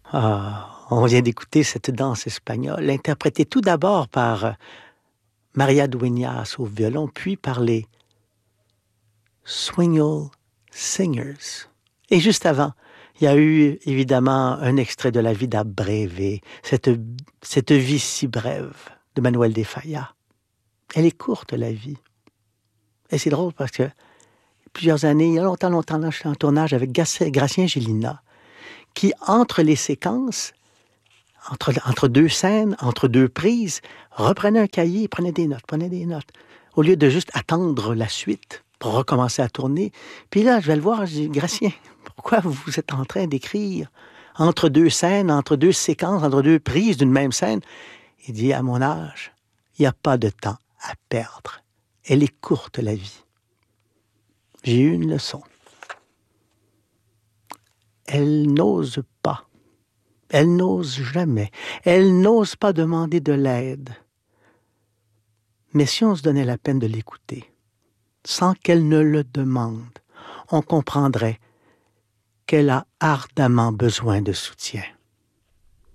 On vient d'écouter cette danse espagnole, interprétée tout d'abord par Maria Dueñas au violon, puis par les Swingle Singers. Et juste avant, il y a eu évidemment un extrait de La Vida Breve, cette vie si brève de Manuel de Falla. Elle est courte, la vie. Et c'est drôle parce que plusieurs années, il y a longtemps, là, j'étais en tournage avec Gracien Gélina, qui, entre les séquences, entre deux scènes, entre deux prises, reprenait un cahier, prenait des notes. Au lieu de juste attendre la suite pour recommencer à tourner. Puis là, je vais le voir, je dis, Gracien, pourquoi vous êtes en train d'écrire entre deux scènes, entre deux séquences, entre deux prises d'une même scène? Il dit, à mon âge, il n'y a pas de temps à perdre. Elle est courte, la vie. J'ai eu une leçon. Elle n'ose pas. Elle n'ose jamais. Elle n'ose pas demander de l'aide. Mais si on se donnait la peine de l'écouter, sans qu'elle ne le demande, on comprendrait qu'elle a ardemment besoin de soutien.